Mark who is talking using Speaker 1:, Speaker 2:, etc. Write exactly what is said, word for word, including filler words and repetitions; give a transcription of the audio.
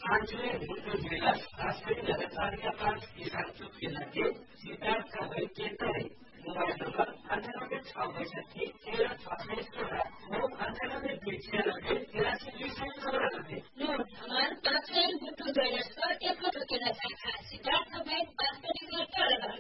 Speaker 1: आठवें भूत मेला खास गरी नगरपालिका पाँच किसान चौक के लगे सीता